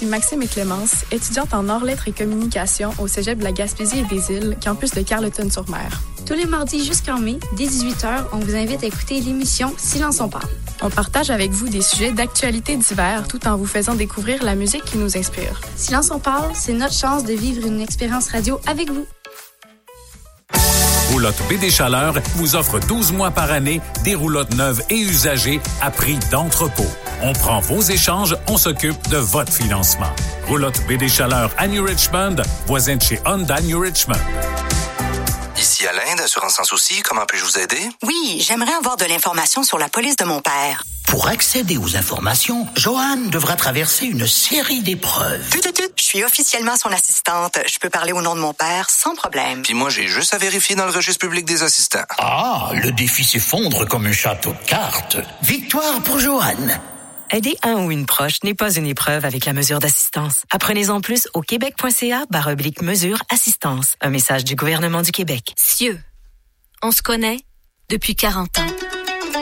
ici Maxime et Clémence, étudiantes en arts, lettres et communication au Cégep de la Gaspésie et des Îles, campus de Carleton-sur-Mer. Tous les mardis jusqu'en mai, dès 18h, on vous invite à écouter l'émission Silence on parle. On partage avec vous des sujets d'actualité divers tout en vous faisant découvrir la musique qui nous inspire. Silence on parle, c'est notre chance de vivre une expérience radio avec vous. Roulotte BD Chaleur vous offre 12 mois par année des roulottes neuves et usagées à prix d'entrepôt. On prend vos échanges, on s'occupe de votre financement. Roulotte BD Chaleur à New Richmond, voisin de chez Honda New Richmond. Ici Alain d'Assurance Sans Souci, comment puis-je vous aider? Oui, j'aimerais avoir de l'information sur la police de mon père. Pour accéder aux informations, Joanne devra traverser une série d'épreuves. Je suis officiellement son assistante. Je peux parler au nom de mon père sans problème. Puis moi, j'ai juste à vérifier dans le registre public des assistants. Ah, le défi s'effondre comme un château de cartes. Victoire pour Joanne. Aider un ou une proche n'est pas une épreuve avec la mesure d'assistance. Apprenez-en plus au québec.ca/mesure assistance. Un message du gouvernement du Québec. Cieux. On se connaît depuis 40 ans.